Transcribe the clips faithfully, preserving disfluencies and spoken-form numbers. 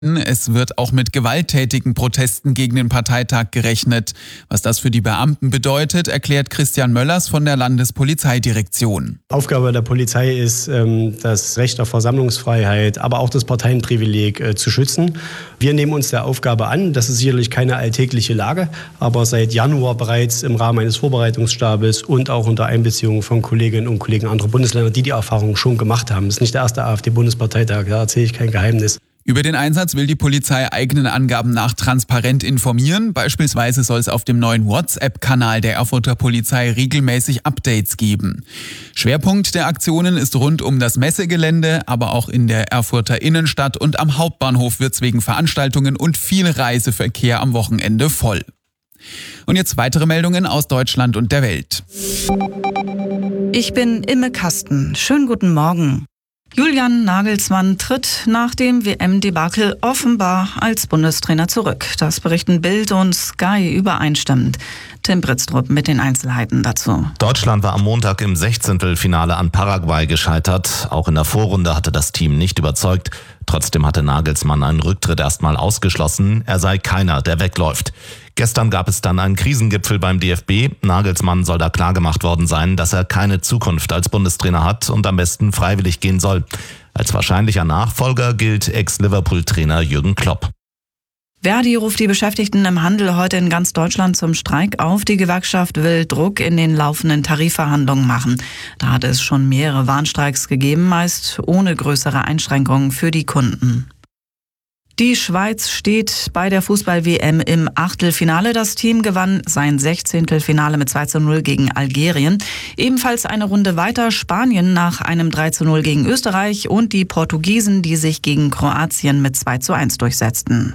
Es wird auch mit gewalttätigen Protesten gegen den Parteitag gerechnet. Was das für die Beamten bedeutet, erklärt Christian Möllers von der Landespolizeidirektion. Aufgabe der Polizei ist, das Recht auf Versammlungsfreiheit, aber auch das Parteienprivileg zu schützen. Wir nehmen uns der Aufgabe an. Das ist sicherlich keine alltägliche Lage, aber seit Januar bereits im Rahmen eines Vorbereitungsstabes und auch unter Einbeziehung von Kolleginnen und Kollegen anderer Bundesländer, die die Erfahrung schon gemacht haben. Das ist nicht der erste AfD-Bundesparteitag, da erzähle ich kein Geheimnis. Über den Einsatz will die Polizei eigenen Angaben nach transparent informieren. Beispielsweise soll es auf dem neuen WhatsApp-Kanal der Erfurter Polizei regelmäßig Updates geben. Schwerpunkt der Aktionen ist rund um das Messegelände, aber auch in der Erfurter Innenstadt und am Hauptbahnhof wird es wegen Veranstaltungen und viel Reiseverkehr am Wochenende voll. Und jetzt weitere Meldungen aus Deutschland und der Welt. Ich bin Imme Kasten. Schönen guten Morgen. Julian Nagelsmann tritt nach dem W M-Debakel offenbar als Bundestrainer zurück. Das berichten Bild und Sky übereinstimmend. Tim Britztrup mit den Einzelheiten dazu. Deutschland war am Montag im Sechzehntelfinale an Paraguay gescheitert. Auch in der Vorrunde hatte das Team nicht überzeugt. Trotzdem hatte Nagelsmann einen Rücktritt erstmal ausgeschlossen. Er sei keiner, der wegläuft. Gestern gab es dann einen Krisengipfel beim D F B. Nagelsmann soll da klargemacht worden sein, dass er keine Zukunft als Bundestrainer hat und am besten freiwillig gehen soll. Als wahrscheinlicher Nachfolger gilt Ex-Liverpool-Trainer Jürgen Klopp. Verdi ruft die Beschäftigten im Handel heute in ganz Deutschland zum Streik auf. Die Gewerkschaft will Druck in den laufenden Tarifverhandlungen machen. Da hat es schon mehrere Warnstreiks gegeben, meist ohne größere Einschränkungen für die Kunden. Die Schweiz steht bei der Fußball-W M im Achtelfinale. Das Team gewann sein Sechzehntelfinale mit zwei zu null gegen Algerien. Ebenfalls eine Runde weiter Spanien nach einem drei zu null gegen Österreich und die Portugiesen, die sich gegen Kroatien mit zwei zu eins durchsetzten.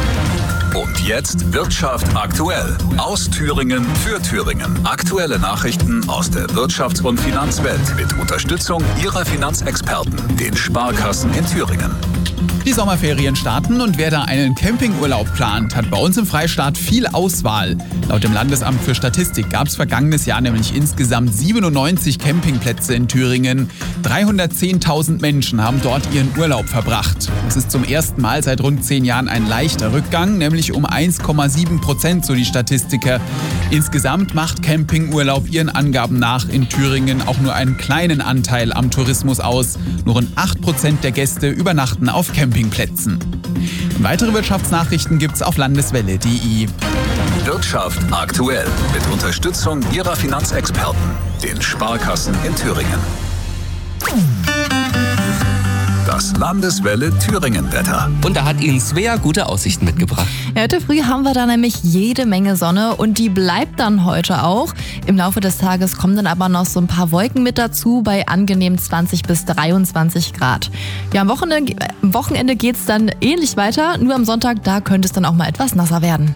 Und jetzt Wirtschaft aktuell. Aus Thüringen für Thüringen. Aktuelle Nachrichten aus der Wirtschafts- und Finanzwelt mit Unterstützung Ihrer Finanzexperten, den Sparkassen in Thüringen. Die Sommerferien starten und wer da einen Campingurlaub plant, hat bei uns im Freistaat viel Auswahl. Laut dem Landesamt für Statistik gab es vergangenes Jahr nämlich insgesamt siebenundneunzig Campingplätze in Thüringen. dreihundertzehntausend Menschen haben dort ihren Urlaub verbracht. Das ist zum ersten Mal seit rund zehn Jahren ein leichter Rückgang, nämlich um eins Komma sieben Prozent, so die Statistiker. Insgesamt macht Campingurlaub ihren Angaben nach in Thüringen auch nur einen kleinen Anteil am Tourismus aus. Nur rund acht Prozent der Gäste übernachten auf Campingplätzen. Und weitere Wirtschaftsnachrichten gibt's auf landeswelle punkt de. Wirtschaft aktuell mit Unterstützung Ihrer Finanzexperten, den Sparkassen in Thüringen. Das Landeswelle Thüringen-Wetter. Und da hat Ihnen Svea gute Aussichten mitgebracht. Ja, heute früh haben wir da nämlich jede Menge Sonne und die bleibt dann heute auch. Im Laufe des Tages kommen dann aber noch so ein paar Wolken mit dazu bei angenehm zwanzig bis dreiundzwanzig Grad. Ja, am Wochenende, am Wochenende geht's dann ähnlich weiter, nur am Sonntag, da könnte es dann auch mal etwas nasser werden.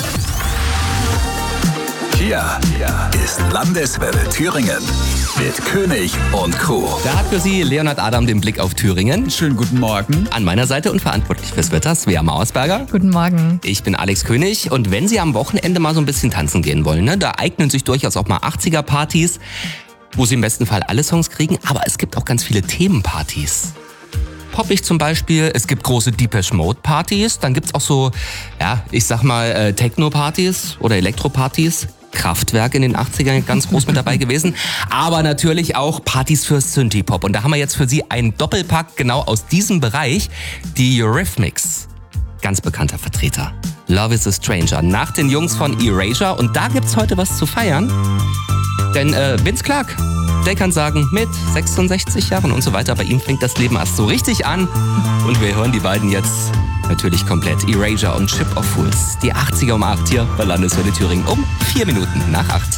Hier ist Landeswelle Thüringen mit König und Co. Da hat für Sie Leonhard Adam den Blick auf Thüringen. Schönen guten Morgen. An meiner Seite und verantwortlich fürs Wetter Svea Mauersberger. Guten Morgen. Ich bin Alex König und wenn Sie am Wochenende mal so ein bisschen tanzen gehen wollen, ne, da eignen sich durchaus auch mal achtziger-Partys, wo Sie im besten Fall alle Songs kriegen, aber es gibt auch ganz viele Themenpartys. Poppig zum Beispiel, es gibt große Depeche Mode Partys, dann gibt's auch so, ja, ich sag mal äh, Techno-Partys oder Elektro-Partys. Kraftwerk in den achtzigern ganz groß mit dabei gewesen, aber natürlich auch Partys für Synthie-Pop. Und da haben wir jetzt für Sie einen Doppelpack genau aus diesem Bereich, die Eurythmics. Ganz bekannter Vertreter. Love is a Stranger, nach den Jungs von Erasure. Und da gibt's heute was zu feiern, denn äh, Vince Clarke, der kann sagen, mit sechsundsechzig Jahren und so weiter, bei ihm fängt das Leben erst so richtig an. Und wir hören die beiden jetzt natürlich komplett. Erasure und Ship of Fools. Die achtziger um acht hier bei Landeswelle Thüringen um vier Minuten nach acht.